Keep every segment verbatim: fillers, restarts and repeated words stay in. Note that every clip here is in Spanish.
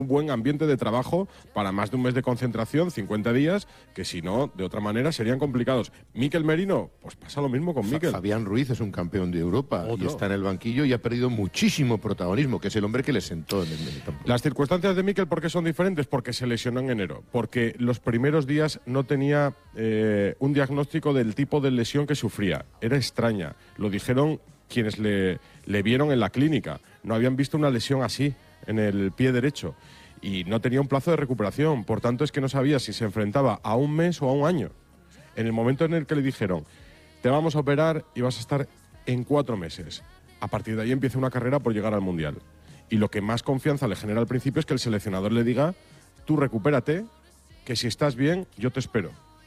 un buen ambiente de trabajo para más de un mes de concentración, cincuenta días, que si no, de otra manera serían complicados. Mikel Merino, pues pasa lo mismo con Mikel. Fabián Ruiz es un campeón de Europa Otro. y está en el banquillo y ha perdido muchísimo protagonismo, que es el hombre que le sentó en el medio campo. Las circunstancias de Mikel, ¿por qué son diferentes? Porque se lesionó en enero, porque los primeros días no tenía eh, un diagnóstico del tipo de lesión que sufría. Era extraña, lo dijeron quienes le, le vieron en la clínica. No habían visto una lesión así en el pie derecho y no tenía un plazo de recuperación, por tanto es que no sabía si se enfrentaba a un mes o a un año. En el momento en el que le dijeron, te vamos a operar y vas a estar en cuatro meses, a partir de ahí empieza una carrera por llegar al Mundial. Y lo que más confianza le genera al principio es que el seleccionador le diga, tú recupérate, que si estás bien, yo te espero.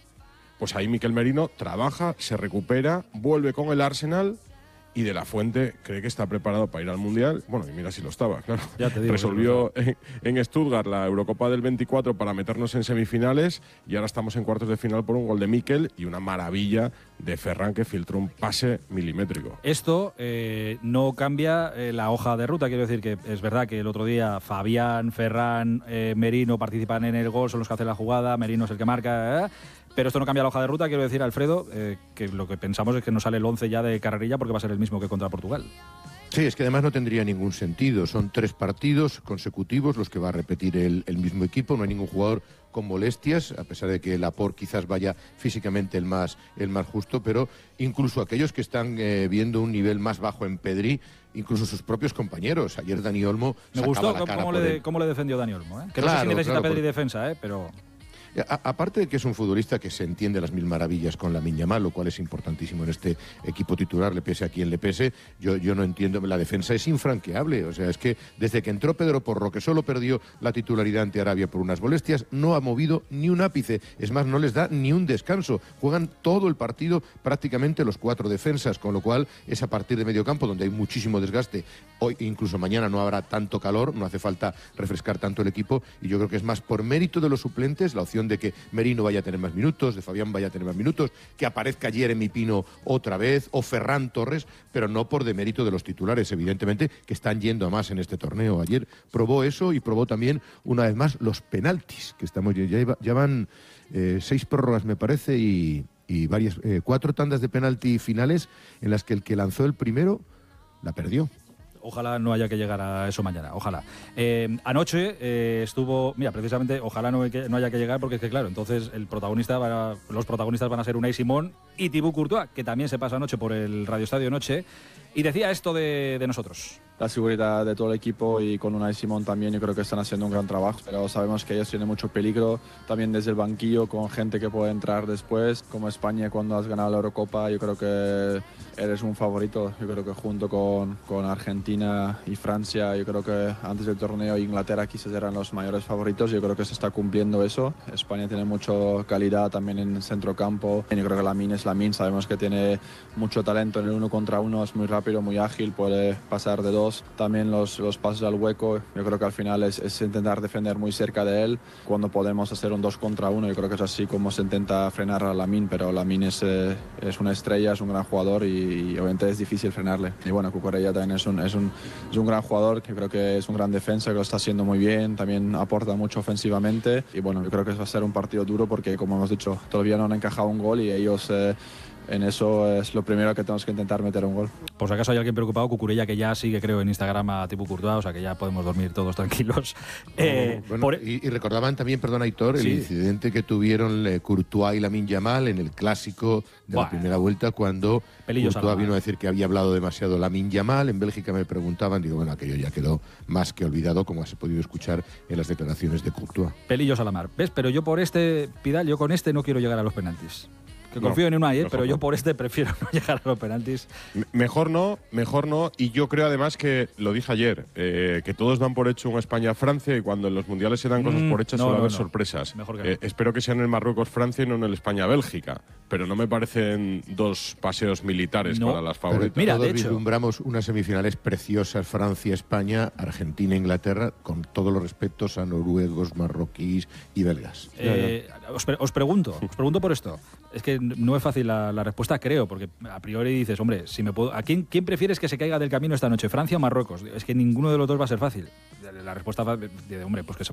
Pues ahí Mikel Merino trabaja, se recupera, vuelve con el Arsenal y De la Fuente cree que está preparado para ir al Mundial. Bueno, y mira si lo estaba, claro. Ya te digo, Resolvió en, en Stuttgart la Eurocopa del veinticuatro para meternos en semifinales y ahora estamos en cuartos de final por un gol de Mikel y una maravilla de Ferran que filtró un pase milimétrico. Esto eh, no cambia eh, la hoja de ruta, quiero decir que es verdad que el otro día Fabián, Ferran, eh, Merino participan en el gol, son los que hacen la jugada, Merino es el que marca, ¿eh? Pero esto no cambia la hoja de ruta, quiero decir, Alfredo, eh, que lo que pensamos es que no sale el once ya de carrerilla porque va a ser el mismo que contra Portugal. Sí, es que además no tendría ningún sentido. Son tres partidos consecutivos los que va a repetir el, el mismo equipo. No hay ningún jugador con molestias, a pesar de que Laporte quizás vaya físicamente el más, el más justo, pero incluso aquellos que están eh, viendo un nivel más bajo en Pedri, incluso sus propios compañeros. Ayer Dani Olmo Me sacaba gustó la cómo, cara cómo, por le, él. cómo le defendió Dani Olmo, ¿eh? Que Claro, no sé si necesita claro, Pedri por... defensa, ¿eh? Pero... A, aparte de que es un futbolista que se entiende las mil maravillas con Lamine Yamal, lo cual es importantísimo en este equipo titular, le pese a quien le pese, yo, yo no entiendo, la defensa es infranqueable, o sea, es que desde que entró Pedro Porro, que solo perdió la titularidad ante Arabia por unas molestias, no ha movido ni un ápice, es más, no les da ni un descanso, juegan todo el partido prácticamente los cuatro defensas, con lo cual es a partir de medio campo donde hay muchísimo desgaste, hoy incluso mañana no habrá tanto calor, no hace falta refrescar tanto el equipo, y yo creo que es más por mérito de los suplentes, la opción de que Merino vaya a tener más minutos, de Fabián vaya a tener más minutos, que aparezca Jeremy Pino otra vez, o Ferran Torres, pero no por demérito de los titulares, evidentemente, que están yendo a más en este torneo. Ayer probó eso y probó también, una vez más, los penaltis, que estamos ya, iba, ya van eh, seis prórrogas, me parece, y, y varias, eh, cuatro tandas de penalti finales en las que el que lanzó el primero la perdió. Ojalá no haya que llegar a eso mañana, ojalá. Eh, anoche eh, estuvo, mira, precisamente, ojalá no, hay que, no haya que llegar porque es que, claro, entonces el protagonista va a, los protagonistas van a ser Unai Simón y Thibaut Courtois, que también se pasa anoche por el Radio Estadio Noche, y decía esto de, de nosotros. La seguridad de todo el equipo y con Unai Simón también yo creo que están haciendo un gran trabajo, pero sabemos que ellos tienen mucho peligro también desde el banquillo con gente que puede entrar después, como España cuando has ganado la Eurocopa. Yo creo que eres un favorito, yo creo que junto con, con Argentina y Francia, yo creo que antes del torneo Inglaterra quizás eran los mayores favoritos, yo creo que se está cumpliendo eso. España tiene mucha calidad también en centrocampo, yo creo que Lamine es Lamine, sabemos que tiene mucho talento en el uno contra uno, es muy rápido, muy ágil, puede pasar de dos. También los, los pasos al hueco, yo creo que al final es, es intentar defender muy cerca de él. Cuando podemos hacer un dos contra uno, yo creo que es así como se intenta frenar a Lamine, pero Lamine es, eh, es una estrella, es un gran jugador y, y obviamente es difícil frenarle. Y bueno, Cucurella también es un, es, un, es un gran jugador, que creo que es un gran defensa, que lo está haciendo muy bien, también aporta mucho ofensivamente. Y bueno, yo creo que va a ser un partido duro porque, como hemos dicho, todavía no han encajado un gol y ellos... Eh, En eso es lo primero que tenemos que intentar meter un gol. Por si acaso hay alguien preocupado, Cucurella, que ya sigue, creo, en Instagram a Thibaut Courtois, o sea que ya podemos dormir todos tranquilos. Eh, bueno, por... y, y recordaban también, perdón, Aitor, sí. el incidente que tuvieron eh, Courtois y Lamine Yamal en el clásico de Buah. la primera vuelta, cuando Pelillos Courtois a la vino a decir que había hablado demasiado Lamine Yamal. En Bélgica me preguntaban, digo, bueno, aquello ya quedó más que olvidado, como has podido escuchar en las declaraciones de Courtois. Pelillos a la mar. ¿Ves? Pero yo por este, Pidal, yo con este no quiero llegar a los penaltis. Que confío no, en Unai, ¿eh? Pero no. yo por este prefiero no llegar a los penaltis. Mejor no, mejor no. Y yo creo además que, lo dije ayer, eh, que todos dan por hecho un España-Francia y cuando en los mundiales se dan cosas Mm, por hechas no, suele no, haber no. sorpresas. Mejor que no. Eh, espero que sea en el Marruecos-Francia y no en el España-Bélgica. Pero no me parecen dos paseos militares No. para las favoritas. Pero Mira, todos de hecho- vislumbramos unas semifinales preciosas, Francia-España, Argentina-Inglaterra, con todos los respetos a noruegos, marroquíes y belgas. Eh, os, pre- os pregunto, os pregunto por esto. Es que no es fácil la, la respuesta, creo, porque a priori dices, hombre, si me puedo, ¿a quién, quién prefieres que se caiga del camino esta noche, Francia o Marruecos? Es que ninguno de los dos va a ser fácil. La respuesta va de, hombre, pues que se